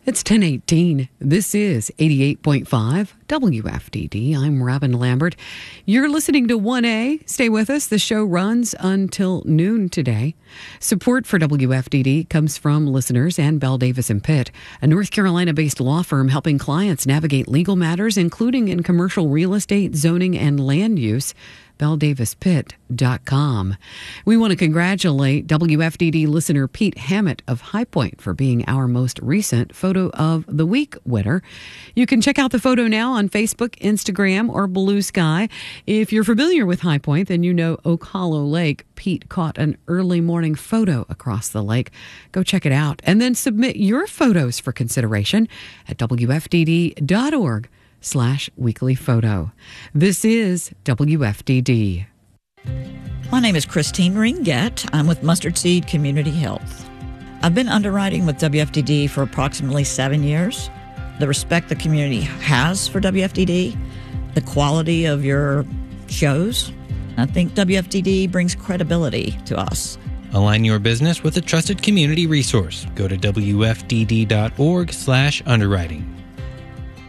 It's 10:18. This is 88.5 WFDD. I'm Robin Lambert. You're listening to 1A. Stay with us. The show runs until noon today. Support for WFDD comes from listeners and Bell Davis & Pitt, a North Carolina-based law firm helping clients navigate legal matters, including in commercial real estate, zoning, and land use. BellDavisPitt.com. We want to congratulate WFDD listener Pete Hammett of High Point for being our most recent Photo of the Week winner. You can check out the photo now on Facebook, Instagram, or Blue Sky. If you're familiar with High Point, then you know Oak Hollow Lake. Pete caught an early morning photo across the lake. Go check it out and then submit your photos for consideration at WFDD.org/weekly photo. This is WFDD. My name is Christine Ringett. I'm with Mustard Seed Community Health. I've been underwriting with WFDD for approximately 7 years. The respect the community has for WFDD, the quality of your shows, I think WFDD brings credibility to us. Align your business with a trusted community resource. Go to WFDD.org/underwriting.